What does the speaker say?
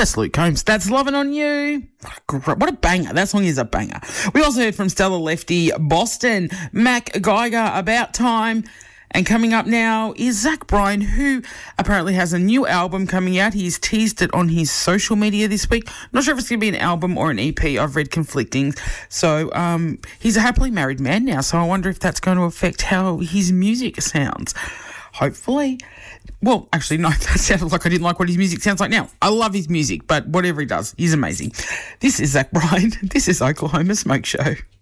That's Luke Combs. That's Lovin' On You. What a banger. That song is a banger. We also heard from Stella Lefty, Boston, Mac Geiger, About Time. And coming up now is Zach Bryan, who apparently has a new album coming out. He's teased it on his social media this week. Not sure if it's going to be an album or an EP. I've read conflicting. So he's a happily married man now, so I wonder if that's going to affect how his music sounds. Hopefully. Well, actually, no, that sounded like I didn't like what his music sounds like now. I love his music, but whatever he does, he's amazing. This is Zach Bryan. This is Oklahoma Smoke Show.